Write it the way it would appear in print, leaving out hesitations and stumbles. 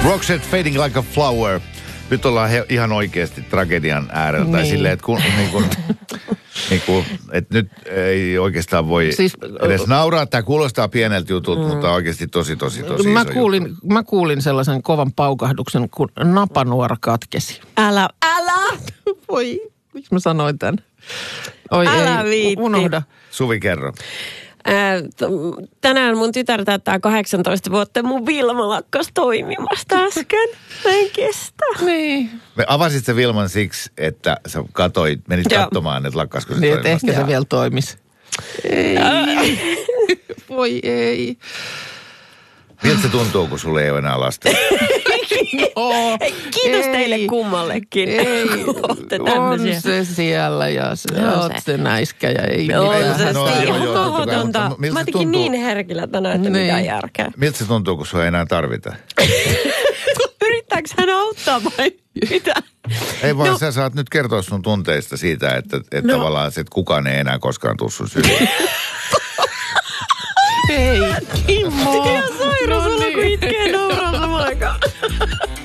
Roxette Fading Like a Flower. Nyt ollaan ihan oikeasti tragedian äärellä. Tai silleen, että että nyt ei oikeastaan voi siis, edes nauraa. Tämä kuulostaa pieneltä jutulta, mutta oikeasti tosi iso juttu. Mä kuulin sellaisen kovan paukahduksen, kun napanuora katkesi. Älä! Voi, miksi mä sanoin tämän? Oi, älä ei, viitti. Unohda. Suvi, kerro. Tänään mun tytär täyttää 18 vuotta ja mun Vilma lakkas toimimasta äsken. Mä en kestä. Niin. Me avasit se Vilman siksi, että sä menit katsomaan, että lakkasko se niin, toimimasta. Ehkä se vielä toimisi. Ei. Voi ei. Miltä se tuntuu, kun sulla ei ole enää lasta? No, kiitos teille kummallekin. Ei, on se siellä ja oot se näiskä ja ei mitään. Ihan kohotonta. Mä otinkin niin herkillä tänään, että mitään järkeä. Miltä se tuntuu, kun sua ei enää tarvita? Yrittääkö hän auttaa vai mitä? Ei vaan sä saat nyt kertoa sun tunteista siitä, että tavallaan se, että kukaan ei enää koskaan tuu sun syliin. Hei, Kimmo. Ihan sairaus olla, kun itse